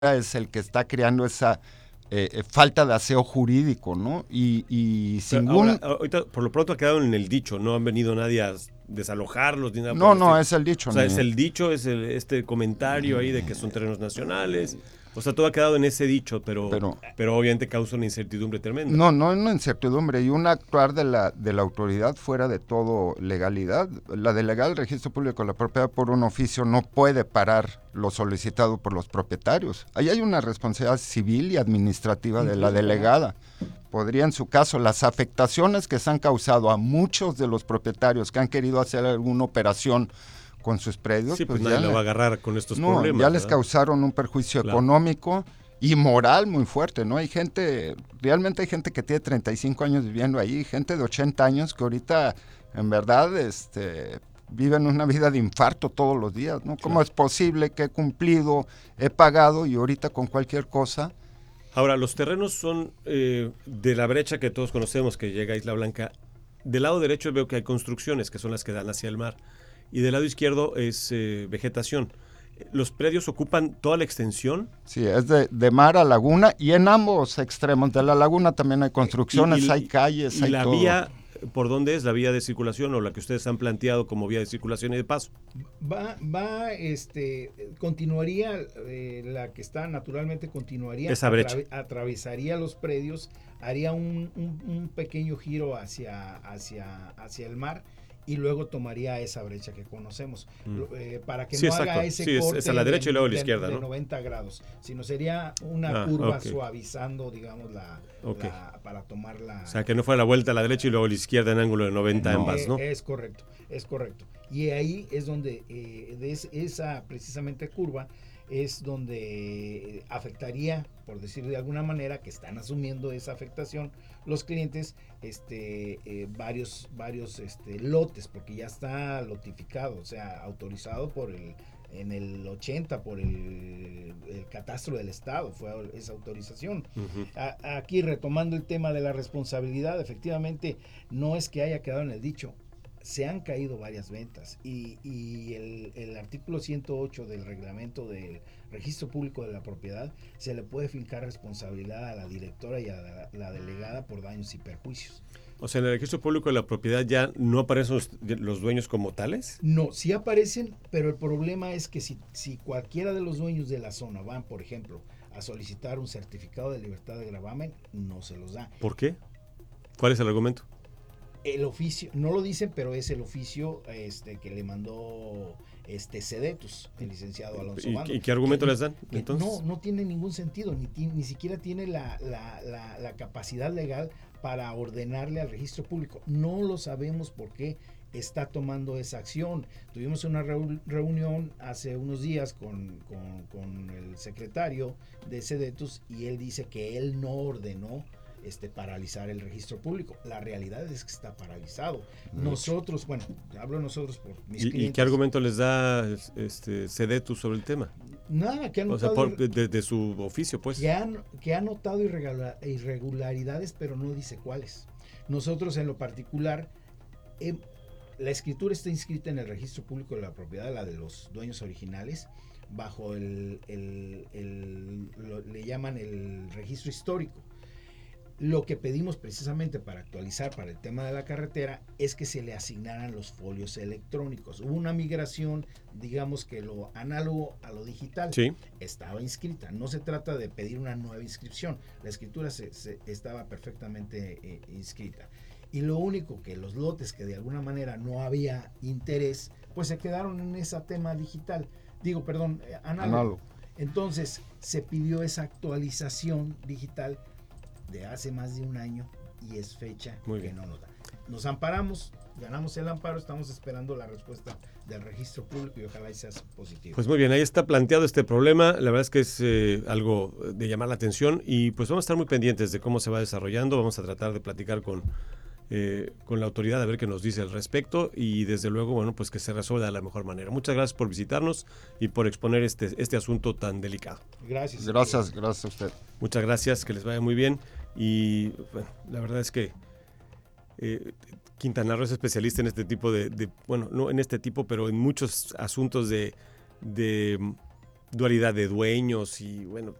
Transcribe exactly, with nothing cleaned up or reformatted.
es el que está creando esa eh, falta de aseo jurídico, ¿no? Y, y sin Pero ahora, ningún... ahorita, por lo pronto ha quedado en el dicho, no han venido nadie a desalojarlos ni nada por No, el no, estilo. es el dicho. O sea, Ni... es el dicho, es el, este comentario ahí de que son terrenos nacionales. O sea, todo ha quedado en ese dicho, pero, Pero pero obviamente causa una incertidumbre tremenda. no, no es una incertidumbre y un actuar de la, de la autoridad fuera de todo legalidad. La delegada del Registro Público de la Propiedad por un oficio no puede parar lo solicitado por los propietarios. Ahí hay una responsabilidad civil y administrativa de la delegada. Podría, en su caso, las afectaciones que se han causado a muchos de los propietarios que han querido hacer alguna operación con sus predios, Sí, pues, pues nadie ya, lo le, va a agarrar con estos no, problemas. ya les ¿verdad? causaron un perjuicio Claro. económico y moral muy fuerte, ¿no? Hay gente, realmente hay gente que tiene treinta y cinco años viviendo ahí, gente de ochenta años que ahorita, en verdad, este, viven una vida de infarto todos los días, ¿no? ¿Cómo Claro. es posible que he cumplido, he pagado y ahorita con cualquier cosa? Ahora, los terrenos son eh, de la brecha que todos conocemos que llega a Isla Blanca. Del lado derecho veo que hay construcciones que son las que dan hacia el mar. Y del lado izquierdo es eh, vegetación. ¿Los predios ocupan toda la extensión? Sí, es de, de mar a laguna y en ambos extremos de la laguna también hay construcciones, Y, y, hay calles, y hay la todo. vía, ¿por dónde es la vía de circulación o la que ustedes han planteado como vía de circulación y de paso? Va, va, este, continuaría, eh, la que está naturalmente continuaría, Esa brecha. atrave, atravesaría los predios, haría un, un, un pequeño giro hacia, hacia, hacia el mar y luego tomaría esa brecha que conocemos, mm. eh, para que sí, no exacto. haga ese sí, corte es, es a la derecha de, y luego a la de, izquierda, de ¿no? noventa grados, sino sería una ah, curva okay. suavizando, digamos, la, okay. la, para tomar la... O sea, que no fuera la vuelta a la derecha y luego a la izquierda en ángulo de noventa no, ambas, ¿no? Es, es correcto, es correcto. Y ahí es donde, eh, de esa precisamente curva, es donde afectaría, por decir de alguna manera, que están asumiendo esa afectación los clientes, este, eh, varios, varios este, lotes, porque ya está lotificado, o sea, autorizado por el, en el ochenta por el, el catastro del estado, fue esa autorización. Uh-huh. A, aquí retomando el tema de la responsabilidad, efectivamente, no es que haya quedado en el dicho, se han caído varias ventas y, y el, el artículo ciento ocho del reglamento del registro público de la propiedad se le puede fincar responsabilidad a la directora y a la, la delegada por daños y perjuicios. O sea, en el registro público de la propiedad ya no aparecen los, los dueños como tales. No, sí aparecen, pero el problema es que si, si cualquiera de los dueños de la zona van, por ejemplo, a solicitar un certificado de libertad de gravamen, no se los da. ¿Por qué? ¿Cuál es el argumento? El oficio, no lo dicen, pero es el oficio este, que le mandó este Sedetus, el licenciado Alonso Bando. ¿Y, ¿y qué argumento que, les dan? Que entonces? No, no tiene ningún sentido, ni, ni siquiera tiene la, la, la, la capacidad legal para ordenarle al registro público. No lo sabemos por qué está tomando esa acción. Tuvimos una reunión hace unos días con, con, con el secretario de Sedetus y él dice que él no ordenó Este, paralizar el registro público. La realidad es que está paralizado. Mucho. Nosotros, bueno, hablo nosotros por mis ¿Y, clientes. ¿Y qué argumento les da este Sedetus sobre el tema? Nada, que ha O notado... sea, por, de, de su oficio, pues. Que ha, que ha notado irregular, irregularidades, pero no dice cuáles. Nosotros, en lo particular, eh, la escritura está inscrita en el registro público de la propiedad, la de los dueños originales, bajo el, el, el lo, le llaman el registro histórico. Lo que pedimos precisamente para actualizar para el tema de la carretera es que se le asignaran los folios electrónicos. Hubo una migración, digamos que lo análogo a lo digital, sí. estaba inscrita. No se trata de pedir una nueva inscripción. La escritura se, se estaba perfectamente eh, inscrita. Y lo único que los lotes que de alguna manera no había interés, pues se quedaron en ese tema digital. Digo, perdón, eh, análogo. análogo. Entonces se pidió esa actualización digital de hace más de un año y es fecha Muy que bien. no nos da. Nos amparamos, ganamos el amparo, estamos esperando la respuesta del registro público y ojalá sea positivo. Pues muy bien, ahí está planteado este problema, la verdad es que es eh, algo de llamar la atención y pues vamos a estar muy pendientes de cómo se va desarrollando, vamos a tratar de platicar con, eh, con la autoridad a ver qué nos dice al respecto y desde luego, bueno, pues que se resuelva de la mejor manera. Muchas gracias por visitarnos y por exponer este, este asunto tan delicado. Gracias. Gracias, gracias a usted. Muchas gracias, que les vaya muy bien. Y bueno, la verdad es que eh, Quintana Roo es especialista en este tipo de, de, bueno, no en este tipo, pero en muchos asuntos de, de dualidad de dueños y bueno,